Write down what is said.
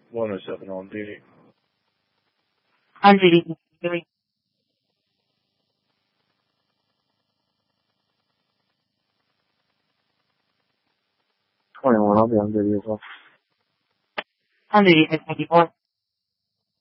107 on duty. 100. 21, I'll be on duty as well. 154.